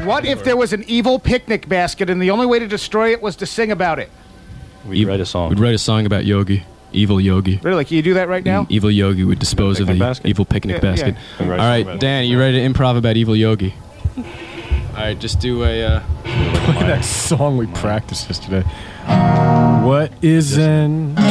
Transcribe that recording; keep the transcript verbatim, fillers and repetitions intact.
What if there was an evil picnic basket and the only way to destroy it was to sing about it? We'd write a song. We'd write a song about Yogi. Evil Yogi. Really? Can you do that right now? And evil Yogi would dispose of the basket? evil picnic Yeah, basket. yeah. All right, Dan, you ready to improv about evil Yogi? All right, just do a... Uh, that song we practiced yesterday. What is an